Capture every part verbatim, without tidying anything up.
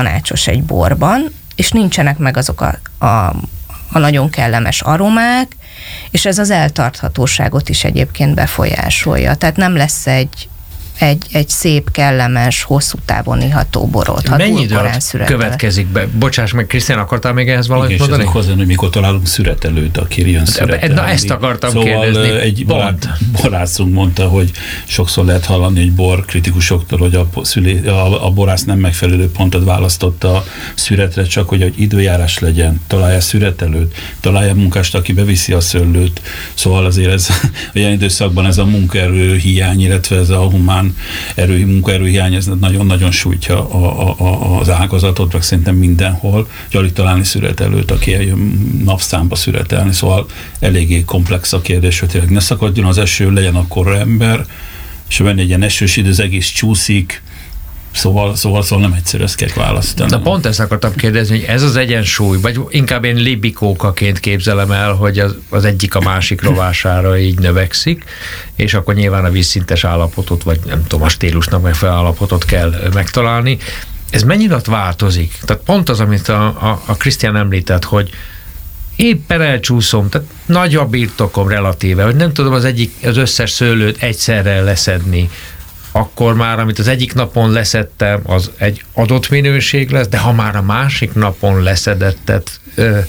tanácsos egy borban, és nincsenek meg azok a, a, a nagyon kellemes aromák, és ez az eltarthatóságot is egyébként befolyásolja. Tehát nem lesz egy Egy, egy szép, kellemes, hosszú távon iható borot. Mennyi idő következik be? Bocsáss meg, Krisztián, akartál még ehhez valamit igen, mondani? Igen, és hozzá, hogy mikor találunk szüretelőt, aki jön szüretelni. Na ezt akartam szóval kérdezni. Egy borászunk mondta, hogy sokszor lehet hallani egy bor kritikusoktól, hogy a, szülé, a, a borász nem megfelelő pontot választotta a szüretre, csak hogy egy időjárás legyen, találja szüretelőt, találja munkást, aki beviszi a szőlőt. Szóval azért ez a jelen időszakban ez a munkaerő hiány, illetve ez a humán erő, munkaerőhiány, ez nagyon-nagyon sújtja a, a, az ágazatot, meg szerintem mindenhol. Alig találni szüretelőt, aki eljön napszámba szüretelni, szóval eléggé komplex a kérdés, hogy tényleg ne szakadjon az eső, legyen akkor ember, és venni egy ilyen esős idő, az egész csúszik, Szóval, szóval, szóval nem egyszerű, ezt kell választani. Na pont ezt akartam kérdezni, hogy ez az egyensúly, vagy inkább én libikókaként képzelem el, hogy az, az egyik a másik rovására így növekszik, és akkor nyilván a vízszintes állapotot, vagy nem tudom, a stílusnak megfelelő állapotot kell megtalálni. Ez mennyire változik? Tehát pont az, amit a, a, a Krisztián említett, hogy éppen elcsúszom, tehát nagy a birtokom relatíve, hogy nem tudom az egyik, az összes szőlőt egyszerre leszedni, akkor már, amit az egyik napon leszettem, az egy adott minőség lesz, de ha már a másik napon leszedettet ö,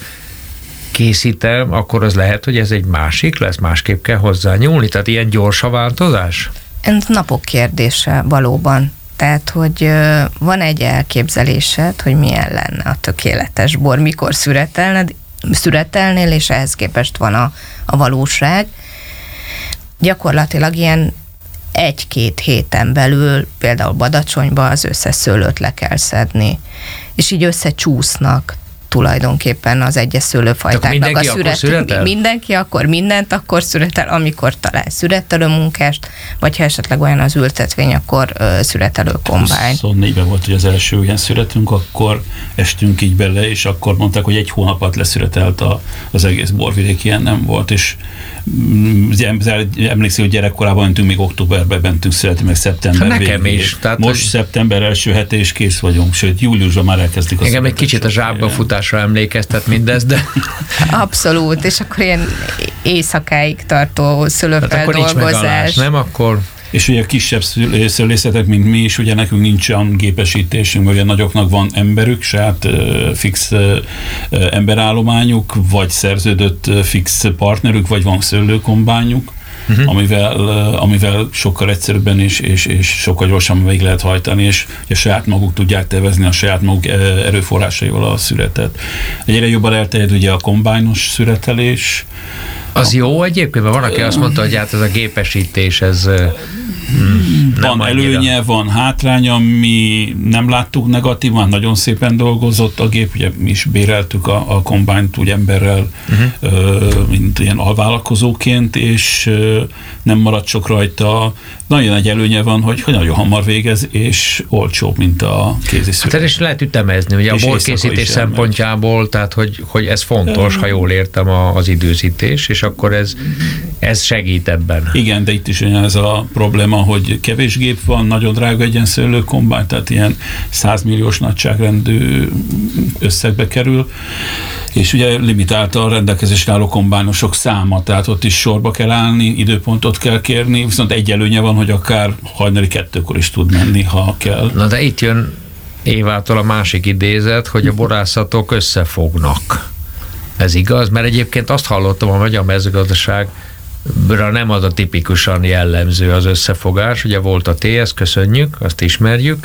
készítem, akkor az lehet, hogy ez egy másik lesz, másképp kell hozzá nyúlni. Tehát ilyen gyors a változás? Ez napok kérdése valóban. Tehát, hogy ö, van egy elképzelésed, hogy milyen lenne a tökéletes bor, mikor szüretelned, szüretelnél, és ehhez képest van a, a valóság. Gyakorlatilag ilyen egy-két héten belül például Badacsonyba az összes szőlőt le kell szedni, és így összecsúsznak tulajdonképpen az egyes szőlőfajtáknak a szüretel. Mindenki akkor mindent akkor szüretel, amikor talál szüretelő munkást, vagy ha esetleg olyan az ültetvény, akkor uh, szüretelő kombány. huszonnégyben volt, hogy az első ilyen szüretünk, akkor estünk így bele, és akkor mondták, hogy egy hónapot leszüretelt a, az egész borvidék, ilyen nem volt, és emlékszik, hogy gyerekkorában mentünk, még októberben mentünk születni, meg szeptember hát nekem végén. Is. Tehát most hogy... szeptember első hete és kész vagyunk, sőt júliusban már elkezdik a engem egy kicsit a zsákba futásra emlékeztet mindez, de... Abszolút, és akkor ilyen éjszakáig tartó szőlőfeldolgozás. Nem, akkor... És ugye a kisebb szőlészetek, mint mi is, ugye nekünk nincs olyan gépesítésünk, ugye nagyoknak van emberük, saját uh, fix uh, emberállományuk, vagy szerződött uh, fix partnerük, vagy van szőlőkombányuk, uh-huh. amivel, uh, amivel sokkal egyszerűbben és, és, és sokkal gyorsabban végig lehet hajtani, és ugye saját maguk tudják tevezni a saját maguk erőforrásaival a szüretet. Egyre jobban elterjed ugye a kombájnos szüretelés. Az jó egyébként, mert van, aki azt mondta, hogy hát ez a gépesítés, ez hmm, van előnye, van hátránya, mi nem láttuk negatívan, nagyon szépen dolgozott a gép, ugye mi is béreltük a, a kombányt úgy emberrel, uh-huh. mint ilyen alvállalkozóként, és nem maradt sok rajta. Nagyon egy előnye van, hogy, hogy nagyon hamar végez, és olcsóbb, mint a kézi szület. Hát és lehet ütemezni, ugye és a borkészítés szempontjából, tehát hogy, hogy ez fontos, ha jól értem a, az időzítés, és akkor ez, ez segít ebben. Igen, de itt is ez a probléma, hogy kevés gép van, nagyon drága egy ilyen szőlőkombány, tehát ilyen százmilliós nagyságrendű összegbe kerül, és ugye limitált a rendelkezésre álló kombájnosok száma, tehát ott is sorba kell állni, időpontot kell kérni, viszont egy előnye van, hogy akár hajnali kettőkor is tud menni, ha kell. Na de itt jön Évától a másik idézet, hogy a borászatok összefognak. Ez igaz? Mert egyébként azt hallottam, a magyar mezőgazdaságra nem az a tipikusan jellemző az összefogás. Ugye volt a té es, köszönjük, azt ismerjük.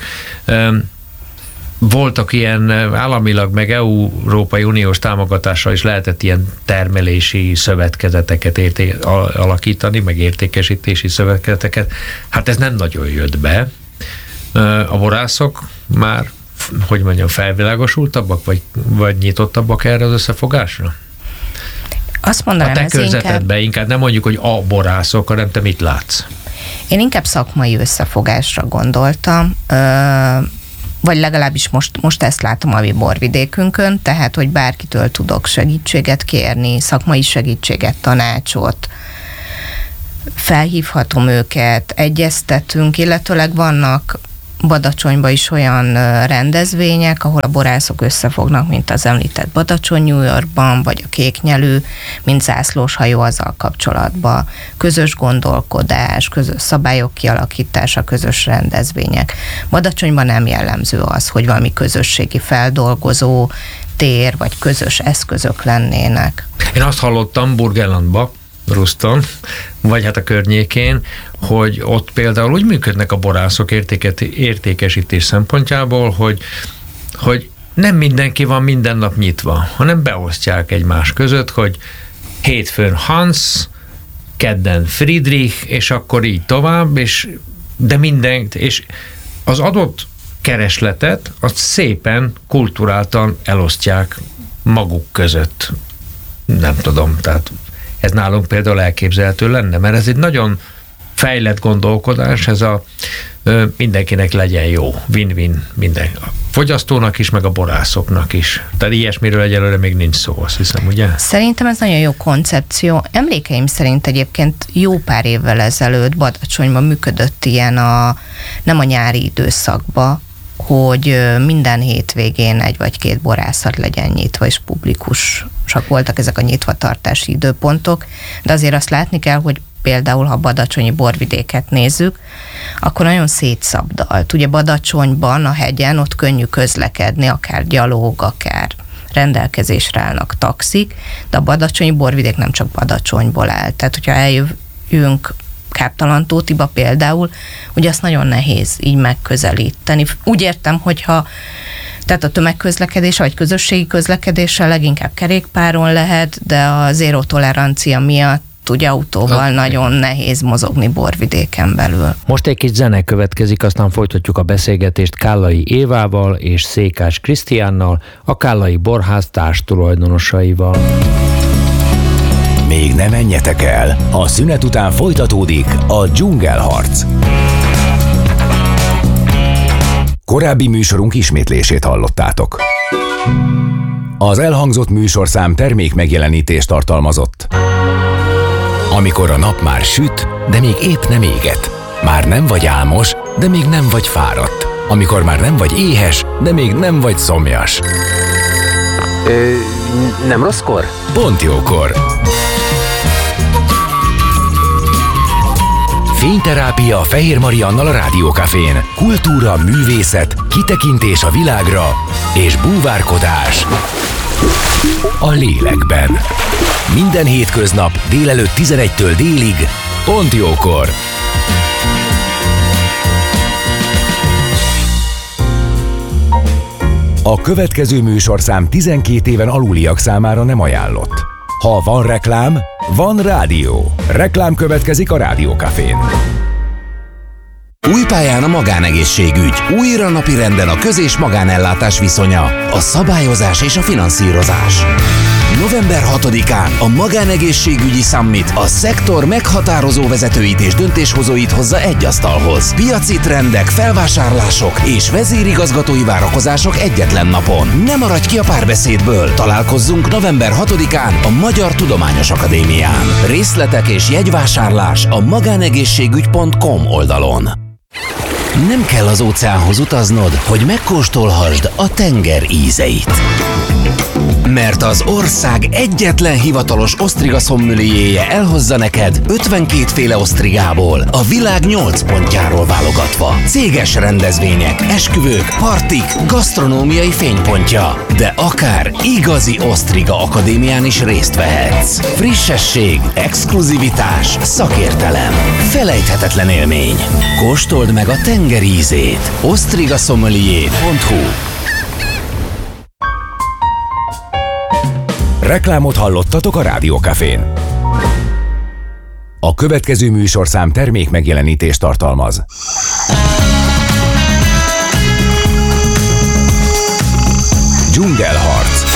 Voltak ilyen államilag, meg Európai Uniós támogatással is lehetett ilyen termelési szövetkezeteket érté- alakítani, meg értékesítési szövetkezeteket. Hát ez nem nagyon jött be. A borászok már, hogy mondjam, felvilágosultabbak, vagy, vagy nyitottabbak erre az összefogásra? Azt mondanám, a te körzetedben inkább... inkább nem mondjuk, hogy a borászok, hanem te mit látsz? Én inkább szakmai összefogásra gondoltam, ö- vagy legalábbis most, most ezt látom a mi borvidékünkön, tehát, hogy bárkitől tudok segítséget kérni, szakmai segítséget, tanácsot, felhívhatom őket, egyeztetünk, illetőleg vannak, Badacsonyban is olyan rendezvények, ahol a borászok összefognak, mint az említett Badacsony New Yorkban, vagy a Kéknyelő, mint zászlós hajó azzal kapcsolatban. Közös gondolkodás, közös szabályok kialakítása, közös rendezvények. Badacsonyban nem jellemző az, hogy valami közösségi feldolgozó tér, vagy közös eszközök lennének. Én azt hallottam Burgenlandba, Ruszton, vagy hát a környékén, hogy ott például úgy működnek a borászok értéket, értékesítés szempontjából, hogy, hogy nem mindenki van minden nap nyitva, hanem beosztják egymás között, hogy hétfőn Hans, kedden Friedrich, és akkor így tovább, és de mindent, és az adott keresletet azt szépen, kulturáltan elosztják maguk között. Nem tudom, tehát ez nálunk például elképzelhető lenne, mert ez egy nagyon fejlett gondolkodás, ez a ö, mindenkinek legyen jó, win-win minden. A fogyasztónak is, meg a borászoknak is. Tehát ilyesmiről egyelőre még nincs szó, azt hiszem, ugye? Szerintem ez nagyon jó koncepció. Emlékeim szerint egyébként jó pár évvel ezelőtt Badacsonyban működött ilyen a, nem a nyári időszakban, hogy minden hétvégén egy vagy két borászat legyen nyitva, és publikusak voltak ezek a nyitvatartási időpontok, de azért azt látni kell, hogy például, ha a badacsonyi borvidéket nézzük, akkor nagyon szétszabdalt. Ugye Badacsonyban, a hegyen, ott könnyű közlekedni, akár gyalog, akár rendelkezésre állnak taxik, de a badacsonyi borvidék nem csak Badacsonyból áll. Tehát, hogyha eljövünk Káptalantótiba például, ugye azt nagyon nehéz így megközelíteni. Úgy értem, hogyha tehát a tömegközlekedés vagy közösségi közlekedéssel leginkább kerékpáron lehet, de a zéró tolerancia miatt ugye autóval hát, nagyon nehéz mozogni borvidéken belül. Most egy kis zene következik, aztán folytatjuk a beszélgetést Kállai Évával és Székás Krisztiánnal, a Kállai Borház társtulajdonosaival. Még ne menjetek el, a szünet után folytatódik a dzsungelharc. Korábbi műsorunk ismétlését hallottátok. Az elhangzott műsorszám termék megjelenítést tartalmazott. Amikor a nap már süt, de még épp nem éget. Már nem vagy álmos, de még nem vagy fáradt. Amikor már nem vagy éhes, de még nem vagy szomjas. Ö, nem rosszkor? Pont jókor. Fényterápia Fehér Mariannal a Rádiókafén. Kultúra, művészet, kitekintés a világra és búvárkodás a lélekben. Minden hétköznap délelőtt tizenegytől délig, pont jókor. A következő műsorszám tizenkét éven aluliak számára nem ajánlott. Ha van reklám, van rádió. Reklám következik a Rádiókafén. Új pályán a magánegészségügy, újra napirenden a köz- és magánellátás viszonya, a szabályozás és a finanszírozás. november hatodikán a Magánegészségügyi Summit a szektor meghatározó vezetőit és döntéshozóit hozza egy asztalhoz. Piaci trendek, felvásárlások és vezérigazgatói várakozások egyetlen napon. Ne maradj ki a párbeszédből! Találkozzunk november hatodikán a Magyar Tudományos Akadémián. Részletek és jegyvásárlás a magánegészségügy pont com oldalon. Nem kell az óceánhoz utaznod, hogy megkóstolhassd a tenger ízeit. Mert az ország egyetlen hivatalos osztriga szommelierje elhozza neked ötvenkét féle osztrigából, a világ nyolc pontjáról válogatva. Céges rendezvények, esküvők, partik, gasztronómiai fénypontja. De akár igazi osztriga akadémián is részt vehetsz. Frissesség, exkluzivitás, szakértelem, felejthetetlen élmény. Kóstold meg a tenger ízét. osztriga sommelier pont hu. Reklámot hallottatok a Rádiókafén. A következő műsorszám termék megjelenítést tartalmaz. Dzsungelharc.